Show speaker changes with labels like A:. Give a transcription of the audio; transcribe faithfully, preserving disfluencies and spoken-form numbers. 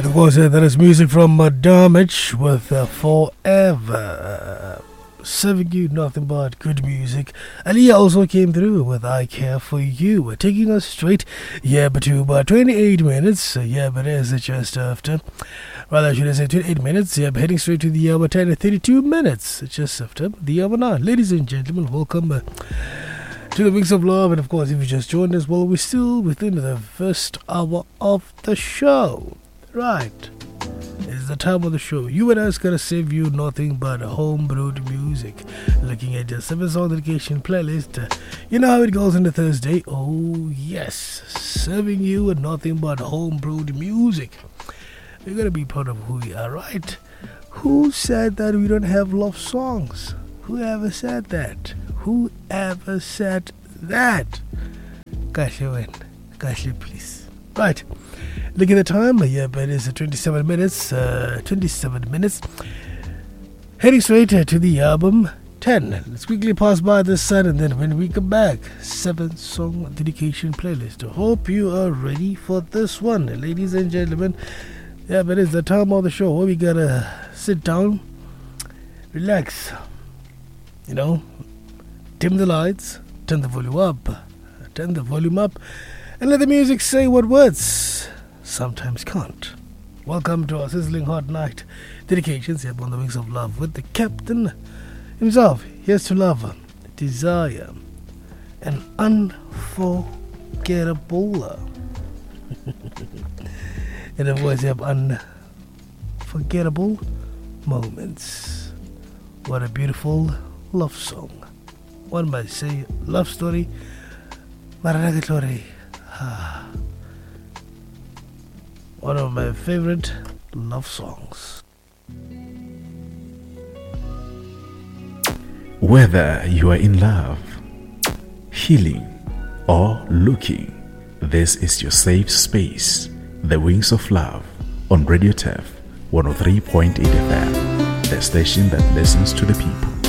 A: And of course, uh, that is music from uh, Damage with uh, Forever. Serving you nothing but good music. Aliyah also came through with I Care For You. We're taking us straight, yeah, but to about twenty-eight minutes. Uh, yeah, but it is just after. Rather, I should say twenty-eight minutes. Yeah, but heading straight to the hour ten and thirty-two minutes. Just after the hour nine. Ladies and gentlemen, welcome uh, to the Wings of Love. And of course, if you just joined us, well, we're still within the first hour of the show. Right. It's the time of the show. You and us gonna save you nothing but homebrewed music. Looking at the seven song dedication playlist. Uh, you know how it goes on the Thursday. Oh yes, serving you nothing but homebrewed music. We're gonna be proud of who we are, right? Who said that we don't have love songs? Whoever said that? Whoever said that? Kasha win. Kasha please. Right. Look at the time. Yeah, but it's twenty-seven minutes. Uh, twenty-seven minutes. Heading straight to the album ten. Let's quickly pass by this side, and then when we come back, seven song dedication playlist. I hope you are ready for this one, ladies and gentlemen. Yeah, but it's the time of the show where we gotta sit down, relax, you know, dim the lights, turn the volume up, turn the volume up, and let the music say what words sometimes can't. Welcome to our sizzling hot night dedications here on the Wings of Love with the captain himself. Here's to love, desire, and unforgettable. And of course, you have unforgettable moments. What a beautiful love song. One might say love story. Maragatori. One of my favorite love songs.
B: Whether you are in love, healing, or looking, this is your safe space. The Wings of Love on Radio T E F one oh three point eight F M, the station that listens to the people.